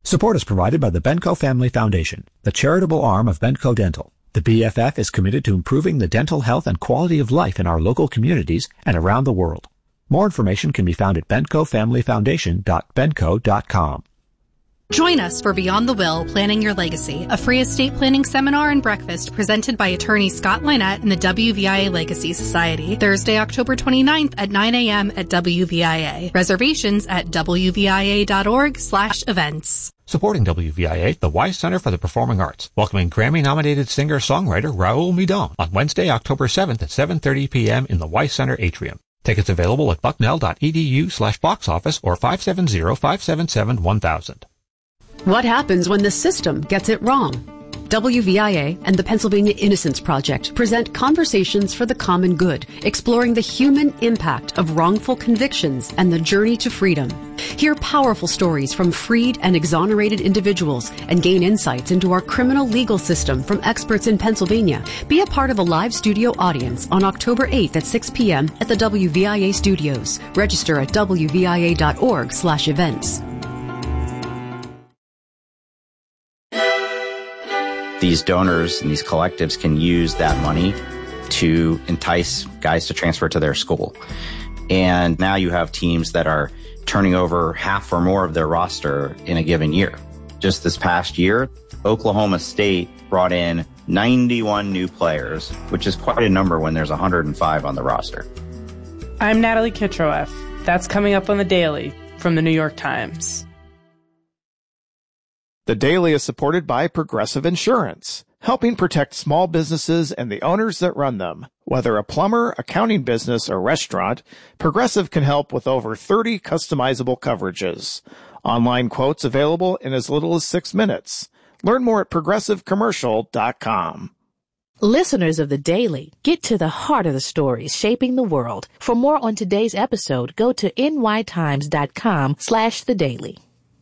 Support is provided by the Benco Family Foundation, the charitable arm of Benco Dental. The BFF is committed to improving the dental health and quality of life in our local communities and around the world. More information can be found at bencofamilyfoundation.benco.com. Join us for Beyond the Will, Planning Your Legacy, a free estate planning seminar and breakfast presented by attorney Scott Lynette and the WVIA Legacy Society, Thursday, October 29th at 9 a.m. at WVIA. Reservations at wvia.org/events. Supporting WVIA, the Wise Center for the Performing Arts, welcoming Grammy-nominated singer-songwriter Raul Midon on Wednesday, October 7th at 7:30 p.m. in the Wise Center Atrium. Tickets available at bucknell.edu/box office or 570-577-1000. What happens when the system gets it wrong? WVIA and the Pennsylvania Innocence Project present Conversations for the Common Good, exploring the human impact of wrongful convictions and the journey to freedom. Hear powerful stories from freed and exonerated individuals and gain insights into our criminal legal system from experts in Pennsylvania. Be a part of a live studio audience on October 8th at 6 p.m. at the WVIA studios. Register at wvia.org/events. These donors and these collectives can use that money to entice guys to transfer to their school. And now you have teams that are turning over half or more of their roster in a given year. Just this past year, Oklahoma State brought in 91 new players, which is quite a number when there's 105 on the roster. I'm Natalie Kitroeff. That's coming up on The Daily from the New York Times. The Daily is supported by Progressive Insurance, helping protect small businesses and the owners that run them. Whether a plumber, accounting business, or restaurant, Progressive can help with over 30 customizable coverages. Online quotes available in as little as 6 minutes. Learn more at progressivecommercial.com. Listeners of The Daily, get to the heart of the stories shaping the world. For more on today's episode, go to nytimes.com/thedaily.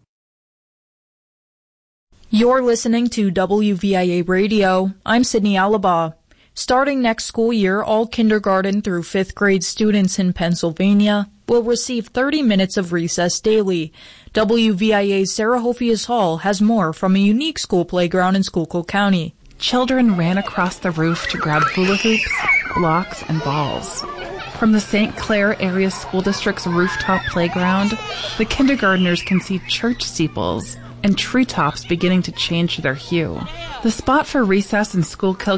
You're listening to WVIA Radio. I'm Sydney Alaba. Starting next school year, all kindergarten through 5th grade students in Pennsylvania will receive 30 minutes of recess daily. WVIA's Sarah Hophius Hall has more from a unique school playground in Schuylkill County. Children ran across the roof to grab hula hoops, blocks, and balls. From the St. Clair Area School District's rooftop playground, the kindergartners can see church steeples and treetops beginning to change their hue. The spot for recess in Schuylkill